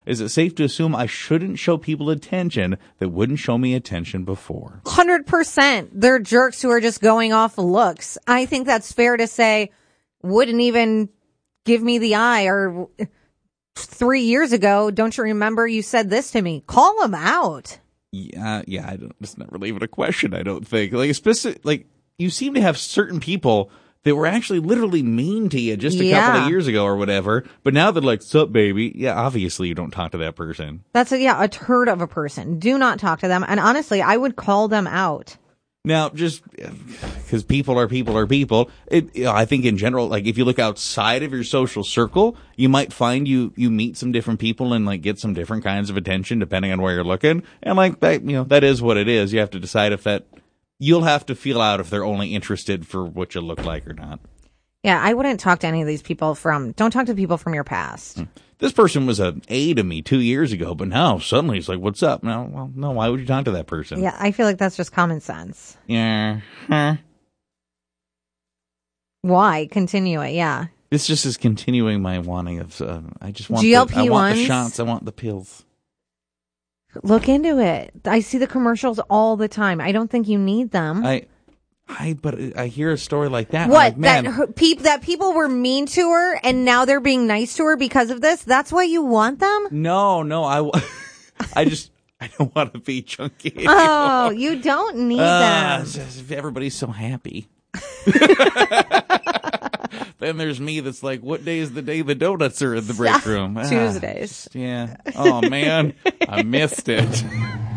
Is it safe to assume I shouldn't show people attention that wouldn't show me attention before? 100%. They're jerks who are just going off looks. I think that's fair to say. Wouldn't even give me the eye. Or 3 years ago, don't you remember you said this to me? Call them out. Yeah. It's not really even a question, I don't think. Like, you seem to have certain people that were actually literally mean to you just a couple of years ago or whatever. But now they're like, sup, baby? Yeah, obviously you don't talk to that person. That's a turd of a person. Do not talk to them. And honestly, I would call them out. Now, just because people are people. I think in general, like if you look outside of your social circle, you might find you meet some different people and like get some different kinds of attention depending on where you're looking. And like that, that is what it is. You have to decide you'll have to feel out if they're only interested for what you look like or not. Yeah, I wouldn't talk to any of these people don't talk to people from your past. This person was an A to me 2 years ago, but now suddenly it's like, what's up? No, why would you talk to that person? Yeah, I feel like that's just common sense. Yeah. Huh. Why? Continue it, yeah. This just is continuing my wanting of, I just want GLP-1s? I want the shots, I want the pills. Look into it. I see the commercials all the time. I don't think you need them. But I hear a story like that. What? Like, man, that people were mean to her and now they're being nice to her because of this? That's why you want them? No, I don't want to be chunky anymore. Oh, you don't need them. Everybody's so happy. Then there's me that's like, what day is the day the donuts are in the break room? Tuesdays. Yeah. Oh, man. I missed it.